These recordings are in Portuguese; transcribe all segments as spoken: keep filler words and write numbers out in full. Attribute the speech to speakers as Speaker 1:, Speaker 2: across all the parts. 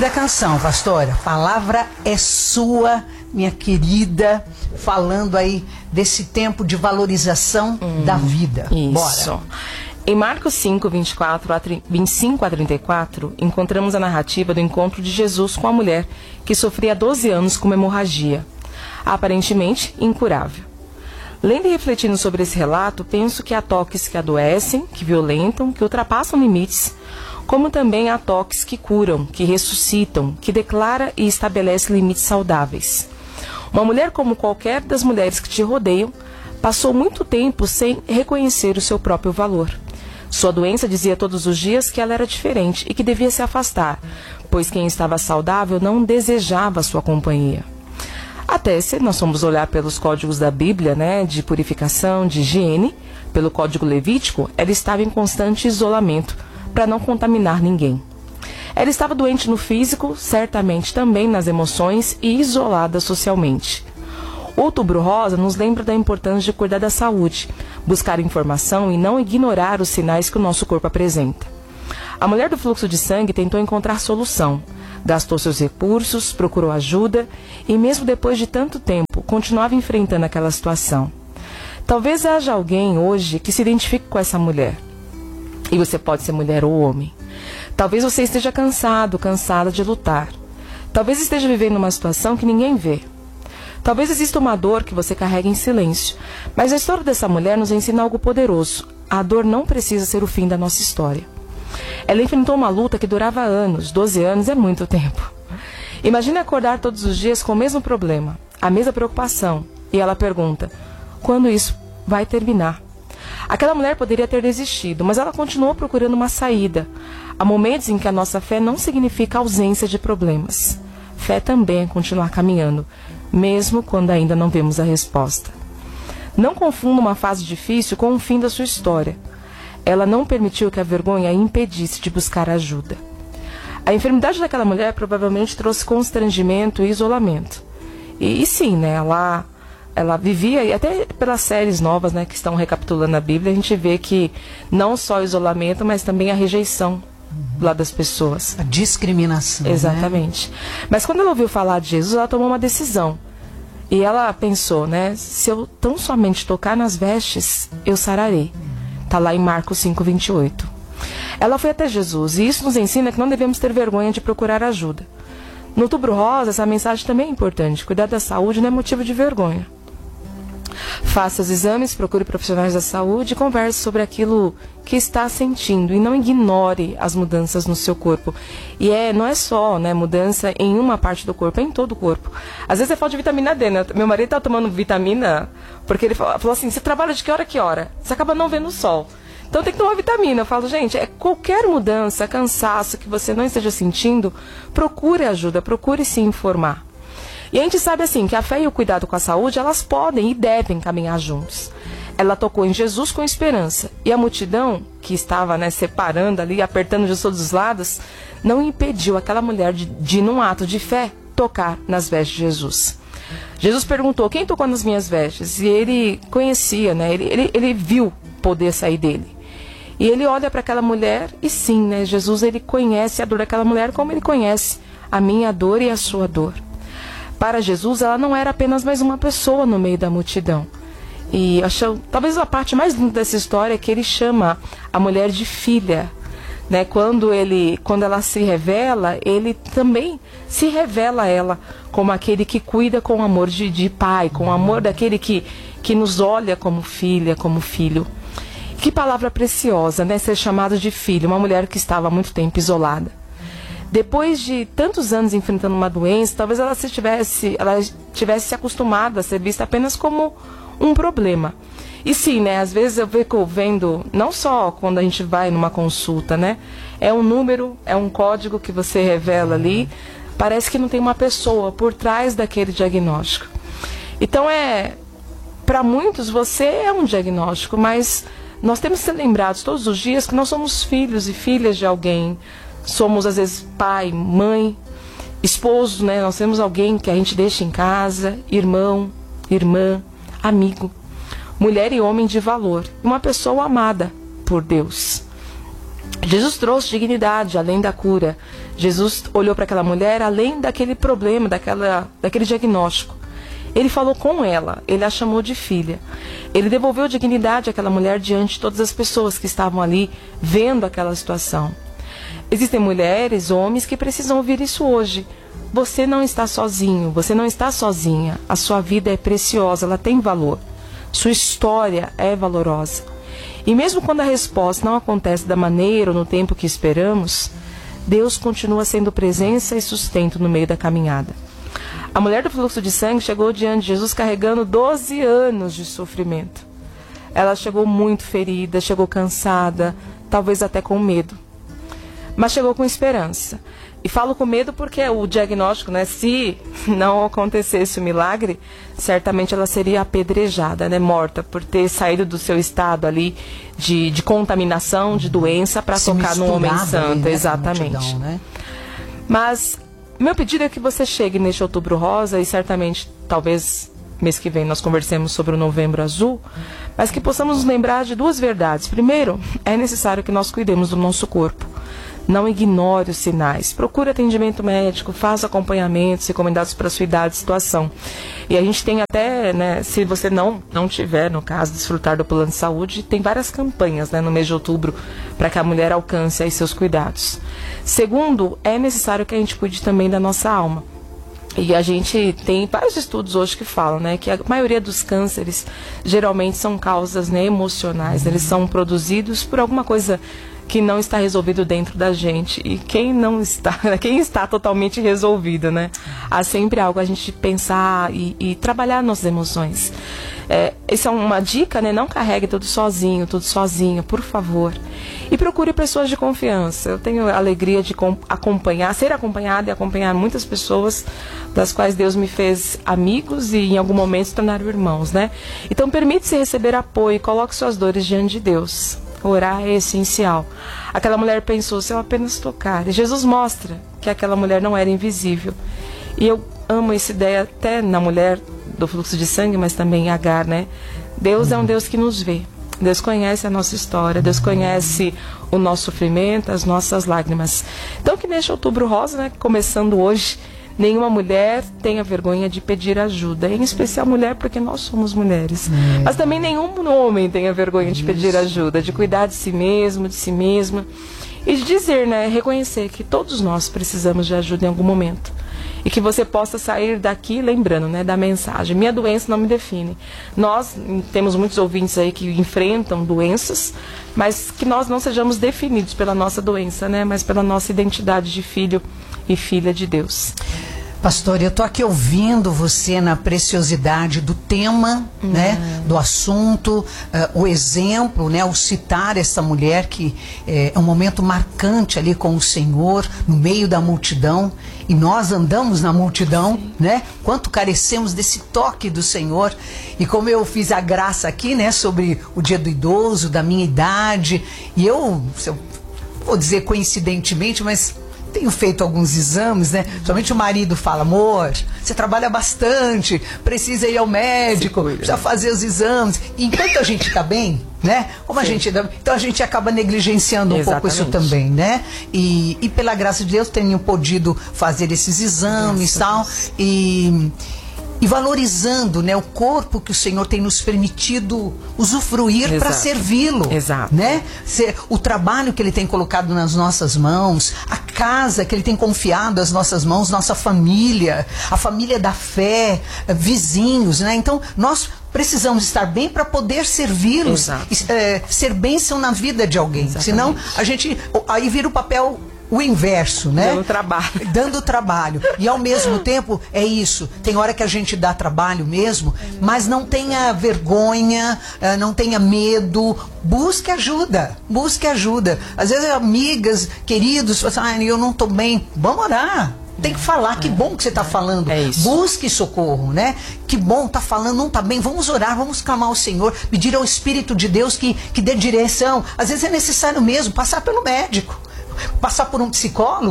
Speaker 1: Linda canção, pastora. A palavra é sua, minha querida, falando aí desse tempo de valorização hum, da vida.
Speaker 2: Isso.
Speaker 1: Bora.
Speaker 2: Em Marcos cinco, vinte e quatro a vinte e cinco a trinta e quatro, encontramos a narrativa do encontro de Jesus com a mulher que sofria há doze anos com uma hemorragia, aparentemente incurável. Lendo e refletindo sobre esse relato, penso que há toques que adoecem, que violentam, que ultrapassam limites, como também há toques que curam, que ressuscitam, que declara e estabelece limites saudáveis. Uma mulher como qualquer das mulheres que te rodeiam, passou muito tempo sem reconhecer o seu próprio valor. Sua doença dizia todos os dias que ela era diferente e que devia se afastar, pois quem estava saudável não desejava sua companhia. Até se nós formos olhar pelos códigos da Bíblia, né, de purificação, de higiene, pelo código levítico, ela estava em constante isolamento para não contaminar ninguém. Ela estava doente no físico, certamente também nas emoções e isolada socialmente. O Outubro Rosa nos lembra da importância de cuidar da saúde, buscar informação e não ignorar os sinais que o nosso corpo apresenta. A mulher do fluxo de sangue tentou encontrar solução, gastou seus recursos, procurou ajuda e mesmo depois de tanto tempo, continuava enfrentando aquela situação. Talvez haja alguém hoje que se identifique com essa mulher. E você pode ser mulher ou homem. Talvez você esteja cansado, cansada de lutar. Talvez esteja vivendo uma situação que ninguém vê. Talvez exista uma dor que você carrega em silêncio, mas a história dessa mulher nos ensina algo poderoso. A dor não precisa ser o fim da nossa história. Ela enfrentou uma luta que durava anos, doze anos é muito tempo. Imagine acordar todos os dias com o mesmo problema, a mesma preocupação, e ela pergunta, quando isso vai terminar? Aquela mulher poderia ter desistido, mas ela continuou procurando uma saída. Há momentos em que a nossa fé não significa ausência de problemas. Fé também é continuar caminhando, mesmo quando ainda não vemos a resposta. Não confunda uma fase difícil com o fim da sua história. Ela não permitiu que a vergonha a impedisse de buscar ajuda. A enfermidade daquela mulher provavelmente trouxe constrangimento e isolamento. E, e sim, né, ela, ela vivia, e até pelas séries novas, né, que estão recapitulando a Bíblia, a gente vê que não só o isolamento, mas também a rejeição lá das pessoas.
Speaker 1: A discriminação.
Speaker 2: Exatamente. Né? Mas quando ela ouviu falar de Jesus, ela tomou uma decisão. E ela pensou, né, se eu tão somente tocar nas vestes, eu sararei. Está lá em Marcos cinco, vinte e oito. Ela foi até Jesus, e isso nos ensina que não devemos ter vergonha de procurar ajuda. No Outubro Rosa, essa mensagem também é importante. Cuidar da saúde não é motivo de vergonha. Faça os exames, procure profissionais da saúde e converse sobre aquilo que está sentindo. E não ignore as mudanças no seu corpo. E é, não é só, né, mudança em uma parte do corpo, é em todo o corpo. Às vezes é falta de vitamina D, né? Meu marido estava tomando vitamina porque ele falou assim, você trabalha de que hora a que hora? Você acaba não vendo o sol. Então tem que tomar vitamina. Eu falo, gente, é qualquer mudança, cansaço que você não esteja sentindo, procure ajuda, procure se informar. E a gente sabe assim, que a fé e o cuidado com a saúde, elas podem e devem caminhar juntos. Ela tocou em Jesus com esperança. E a multidão, que estava, né, separando ali, apertando de todos os lados, não impediu aquela mulher de, de, num ato de fé, tocar nas vestes de Jesus. Jesus perguntou, quem tocou nas minhas vestes? E ele conhecia, né, ele, ele, ele viu poder sair dele. E ele olha para aquela mulher e sim, né, Jesus ele conhece a dor daquela mulher como ele conhece a minha dor e a sua dor. Para Jesus, ela não era apenas mais uma pessoa no meio da multidão. E acho, talvez a parte mais linda dessa história é que ele chama a mulher de filha. Né? Quando, ele, quando ela se revela, ele também se revela a ela como aquele que cuida com amor de, de pai, com amor daquele que, que nos olha como filha, como filho. Que palavra preciosa, né? Ser chamado de filho, uma mulher que estava há muito tempo isolada. Depois de tantos anos enfrentando uma doença, talvez ela se tivesse, ela tivesse se acostumado a ser vista apenas como um problema. E sim, né, às vezes eu fico vendo, não só quando a gente vai numa consulta, né, é um número, é um código que você revela ali, parece que não tem uma pessoa por trás daquele diagnóstico. Então é, para muitos você é um diagnóstico, mas nós temos que ser lembrados todos os dias que nós somos filhos e filhas de alguém. Somos, às vezes, pai, mãe, esposo, né? Nós temos alguém que a gente deixa em casa, irmão, irmã, amigo, mulher e homem de valor, uma pessoa amada por Deus. Jesus trouxe dignidade além da cura. Jesus olhou para aquela mulher além daquele problema, daquela, daquele diagnóstico. Ele falou com ela, ele a chamou de filha. Ele devolveu dignidade àquela mulher diante de todas as pessoas que estavam ali vendo aquela situação. Existem mulheres, homens que precisam ouvir isso hoje. Você não está sozinho, você não está sozinha. A sua vida é preciosa, ela tem valor. Sua história é valorosa. E mesmo quando a resposta não acontece da maneira ou no tempo que esperamos, Deus continua sendo presença e sustento no meio da caminhada. A mulher do fluxo de sangue chegou diante de Jesus carregando doze anos de sofrimento. Ela chegou muito ferida, chegou cansada, talvez até com medo. Mas chegou com esperança. E falo com medo porque o diagnóstico, né, se não acontecesse o milagre, certamente ela seria apedrejada, né, morta, por ter saído do seu estado ali de, de contaminação, de doença, para tocar no homem santo. Ali, né, exatamente. Multidão, né? Mas meu pedido é que você chegue neste Outubro Rosa, e certamente, talvez mês que vem nós conversemos sobre o Novembro Azul, mas que possamos nos lembrar de duas verdades. Primeiro, é necessário que nós cuidemos do nosso corpo. Não ignore os sinais. Procure atendimento médico, faça acompanhamentos recomendados para a sua idade e situação. E a gente tem até, né, se você não, não tiver, no caso, desfrutar do plano de saúde, tem várias campanhas, né, no mês de outubro para que a mulher alcance aí seus cuidados. Segundo, é necessário que a gente cuide também da nossa alma. E a gente tem vários estudos hoje que falam, né, que a maioria dos cânceres geralmente são causas, né, emocionais. Eles são produzidos por alguma coisa que não está resolvido dentro da gente. E quem não está, quem está totalmente resolvido, né? Há sempre algo a gente pensar e, e trabalhar nossas emoções. É, essa é uma dica, né? Não carregue tudo sozinho, tudo sozinho, por favor. E procure pessoas de confiança. Eu tenho a alegria de acompanhar, ser acompanhada e acompanhar muitas pessoas das quais Deus me fez amigos e em algum momento se tornaram irmãos, né? Então permite-se receber apoio e coloque suas dores diante de Deus. Orar é essencial. Aquela mulher pensou, se eu apenas tocar. E Jesus mostra que aquela mulher não era invisível. E eu amo essa ideia até na mulher do fluxo de sangue, mas também em Agar, né? Deus é um Deus que nos vê. Deus conhece a nossa história, Deus conhece o nosso sofrimento, as nossas lágrimas. Então que neste Outubro Rosa, né, começando hoje, nenhuma mulher tenha vergonha de pedir ajuda, em especial mulher, porque nós somos mulheres. É. Mas também nenhum homem tenha vergonha de pedir ajuda, de cuidar de si mesmo, de si mesma. E de dizer, né, reconhecer que todos nós precisamos de ajuda em algum momento. E que você possa sair daqui lembrando, né, da mensagem. Minha doença não me define. Nós temos muitos ouvintes aí que enfrentam doenças, mas que nós não sejamos definidos pela nossa doença, né, mas pela nossa identidade de filho e filha de Deus.
Speaker 1: Pastor, eu estou aqui ouvindo você na preciosidade do tema, uhum. né, do assunto, uh, o exemplo, né, o citar essa mulher que é, é um momento marcante ali com o Senhor, no meio da multidão, e nós andamos na multidão, Sim. né, quanto carecemos desse toque do Senhor. E como eu fiz a graça aqui, né, sobre o dia do idoso, da minha idade, e eu, eu vou dizer coincidentemente, mas tenho feito alguns exames, né? Somente o marido fala, amor, você trabalha bastante, precisa ir ao médico, precisa fazer os exames. E enquanto a gente está bem, né? Como a gente, então a gente acaba negligenciando um Exatamente. pouco isso também, né? E, e pela graça de Deus tenho podido fazer esses exames e tal, e... E valorizando, né, o corpo que o Senhor tem nos permitido usufruir para servi-lo.
Speaker 2: Exato.
Speaker 1: Né? O trabalho que Ele tem colocado nas nossas mãos, a casa que Ele tem confiado às nossas mãos, nossa família, a família da fé, vizinhos, né? Então, nós precisamos estar bem para poder servi-los, é, ser bênção na vida de alguém. Exatamente. Senão, a gente, aí vira o papel... o inverso, né?
Speaker 2: Dando trabalho.
Speaker 1: Dando trabalho. E ao mesmo tempo, é isso. Tem hora que a gente dá trabalho mesmo, mas não tenha vergonha, não tenha medo. Busque ajuda. Busque ajuda. Às vezes, amigas, queridos, falam assim, ah, eu não estou bem. Vamos orar. Tem que falar, que bom que você está falando.
Speaker 2: É isso.
Speaker 1: Busque socorro, né? Que bom, está falando, não está bem. Vamos orar, vamos clamar ao Senhor, pedir ao Espírito de Deus que, que dê direção. Às vezes é necessário mesmo passar pelo médico. Passar por um psicólogo,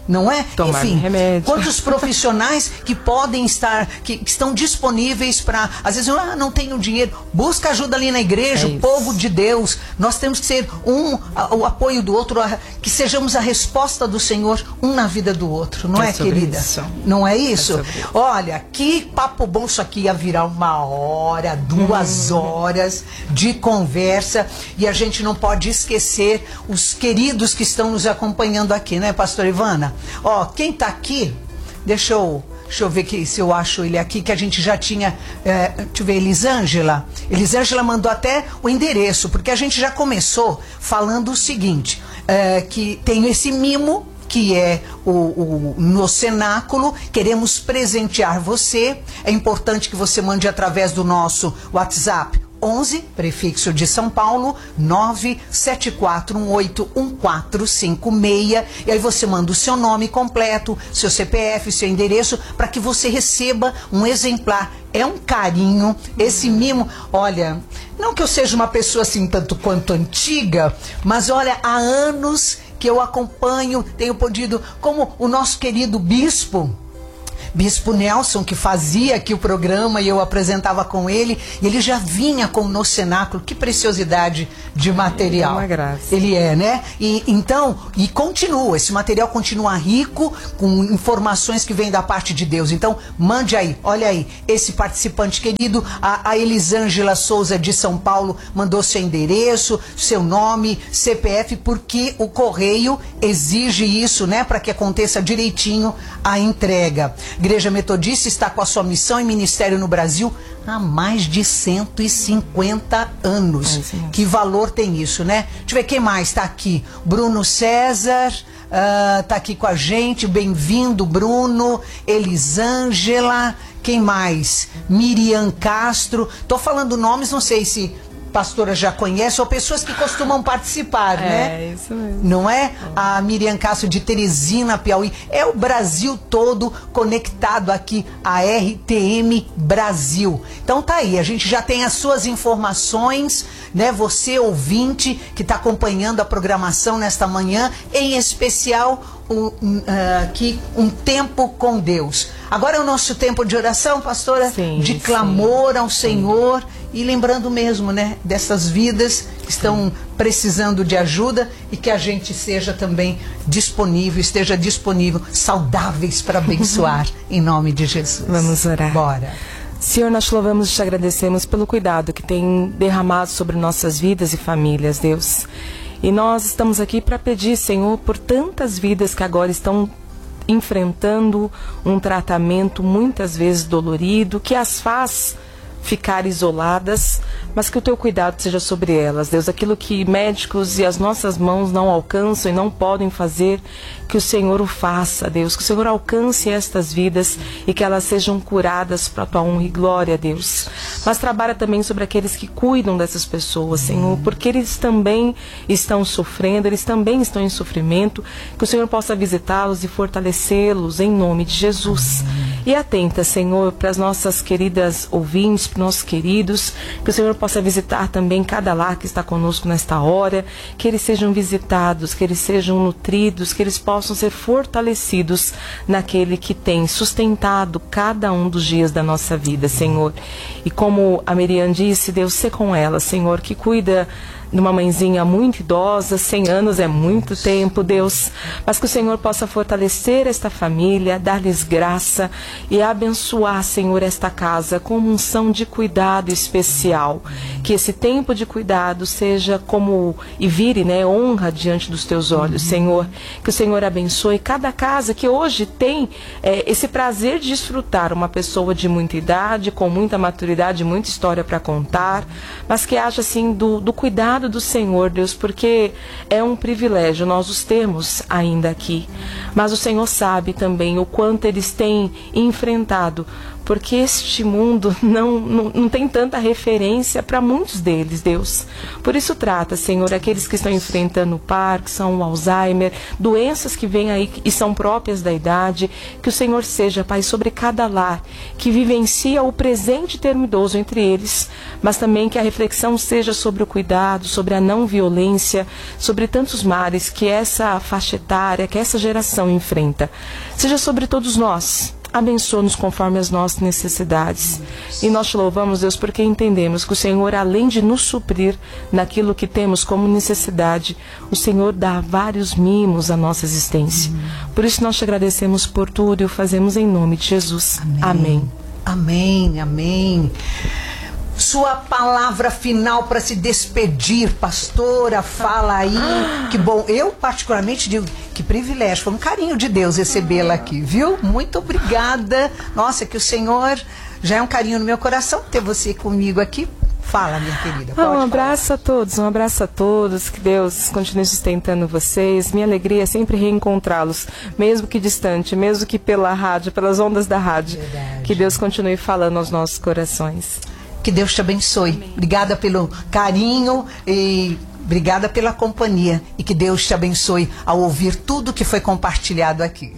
Speaker 1: não é?
Speaker 2: Tomar
Speaker 1: Enfim,
Speaker 2: remédio.
Speaker 1: quantos profissionais que podem estar, que, que estão disponíveis para, às vezes, ah, não tenho dinheiro, busca ajuda ali na igreja,
Speaker 2: É
Speaker 1: o povo de Deus. Nós temos que ser um, a, o apoio do outro, a, que sejamos a resposta do Senhor, um na vida do outro, não é,
Speaker 2: É sobre
Speaker 1: querida?
Speaker 2: isso.
Speaker 1: Não é isso?
Speaker 2: É sobre isso.
Speaker 1: Olha, que papo bom, isso aqui ia virar uma hora, duas
Speaker 2: Hum.
Speaker 1: horas de conversa, e a gente não pode esquecer os queridos que estão nos acompanhando aqui, né, pastora Ivana? Ó, quem tá aqui, deixa eu, deixa eu ver que, se eu acho ele aqui, que a gente já tinha, é, deixa eu ver, Elisângela. Elisângela mandou até o endereço, porque a gente já começou falando o seguinte, é, que tem esse mimo, que é o, o, no cenáculo, queremos presentear você. É importante que você mande através do nosso WhatsApp onze, prefixo de São Paulo, nove sete quatro um oito um quatro cinco seis, e aí você manda o seu nome completo, seu C P F, seu endereço, para que você receba um exemplar. É um carinho, esse mimo. Olha, não que eu seja uma pessoa assim tanto quanto antiga, mas olha, há anos que eu acompanho, tenho podido, como o nosso querido bispo, Bispo Nelson, que fazia aqui o programa e eu apresentava com ele, e ele já vinha com no cenáculo. Que preciosidade de material.
Speaker 2: É uma graça.
Speaker 1: Ele é, né? E então, e continua, esse material continua rico, com informações que vêm da parte de Deus. Então, mande aí, olha aí, esse participante querido, a, a Elisângela Souza de São Paulo, mandou seu endereço, seu nome, C P F, porque o correio exige isso, né? Para que aconteça direitinho a entrega. Igreja Metodista está com a sua missão e ministério no Brasil há mais de cento e cinquenta anos.
Speaker 2: É,
Speaker 1: que valor tem isso, né? Deixa eu ver quem mais está aqui. Bruno César está uh, aqui com a gente. Bem-vindo, Bruno. Elisângela. Quem mais? Miriam Castro. Estou falando nomes, não sei se pastora já conhece, ou pessoas que costumam participar, né?
Speaker 2: É, isso mesmo.
Speaker 1: Não é? A Miriam Castro de Teresina, Piauí. É o Brasil todo conectado aqui a R T M Brasil. Então tá aí, a gente já tem as suas informações, né? Você, ouvinte, que está acompanhando a programação nesta manhã, em especial um, uh, aqui, um tempo com Deus. Agora é o nosso tempo de oração, pastora,
Speaker 2: sim,
Speaker 1: de clamor sim, ao Senhor. Sim. E lembrando mesmo, né, dessas vidas que estão precisando de ajuda, e que a gente seja também disponível, esteja disponível, saudáveis para abençoar, em nome de Jesus.
Speaker 2: Vamos orar.
Speaker 1: Bora.
Speaker 2: Senhor, nós te louvamos e te agradecemos pelo cuidado que tem derramado sobre nossas vidas e famílias, Deus. E nós estamos aqui para pedir, Senhor, por tantas vidas que agora estão enfrentando um tratamento muitas vezes dolorido, que as faz ficar isoladas, mas que o teu cuidado seja sobre elas, Deus. Aquilo que médicos e as nossas mãos não alcançam e não podem fazer, que o Senhor o faça, Deus. Que o Senhor alcance estas vidas e que elas sejam curadas para a tua honra e glória, Deus. Mas trabalha também sobre aqueles que cuidam dessas pessoas, Senhor, porque eles também estão sofrendo, eles também estão em sofrimento. Que o Senhor possa visitá-los e fortalecê-los em nome de Jesus. E atenta, Senhor, para as nossas queridas ouvintes, para os nossos queridos, que o Senhor possa visitar também cada lar que está conosco nesta hora, que eles sejam visitados, que eles sejam nutridos, que eles possam ser fortalecidos naquele que tem sustentado cada um dos dias da nossa vida, Senhor. E como a Miriam disse, Deus, sê com ela, Senhor, que cuida de uma mãezinha muito idosa, cem anos é muito tempo, Deus, mas que o Senhor possa fortalecer esta família, dar-lhes graça e abençoar, Senhor, esta casa com uma unção de cuidado especial. Que esse tempo de cuidado seja como, e vire, né, honra diante dos teus olhos, Senhor. Que o Senhor abençoe cada casa que hoje tem é, esse prazer de desfrutar uma pessoa de muita idade, com muita maturidade, muita história para contar, mas que haja, assim, do, do cuidado do Senhor, Deus, porque é um privilégio nós os termos ainda aqui. Mas o Senhor sabe também o quanto eles têm enfrentado porque este mundo não, não, não tem tanta referência para muitos deles, Deus. Por isso trata, Senhor, aqueles que estão enfrentando o Parkinson, o Alzheimer, doenças que vêm aí e são próprias da idade, que o Senhor seja, Pai, sobre cada lar, que vivencia o presente termo idoso entre eles, mas também que a reflexão seja sobre o cuidado, sobre a não violência, sobre tantos males que essa faixa etária, que essa geração enfrenta. Seja sobre todos nós. Abençoa-nos conforme as nossas necessidades. E nós te louvamos, Deus, porque entendemos que o Senhor, além de nos suprir naquilo que temos como necessidade, o Senhor dá vários mimos à nossa existência. Por isso nós te agradecemos por tudo e o fazemos em nome de Jesus. Amém.
Speaker 1: Amém, amém. amém. Sua palavra final para se despedir, pastora, fala aí. Que bom, eu particularmente digo, que privilégio, foi um carinho de Deus recebê-la aqui, viu? Muito obrigada. Nossa, que o Senhor já é um carinho no meu coração ter você comigo aqui. Fala, minha querida.
Speaker 2: Ah, um abraço a todos, um abraço a todos, que Deus continue sustentando vocês. Minha alegria é sempre reencontrá-los, mesmo que distante, mesmo que pela rádio, pelas ondas da rádio. Verdade. Que Deus continue falando aos nossos corações.
Speaker 1: Que Deus te abençoe. Amém. Obrigada pelo carinho e obrigada pela companhia. E que Deus te abençoe ao ouvir tudo que foi compartilhado aqui.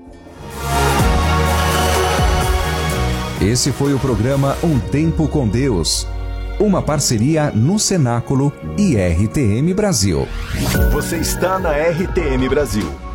Speaker 3: Esse foi o programa Um Tempo com Deus. Uma parceria no Cenáculo e R T M Brasil.
Speaker 4: Você está na R T M Brasil.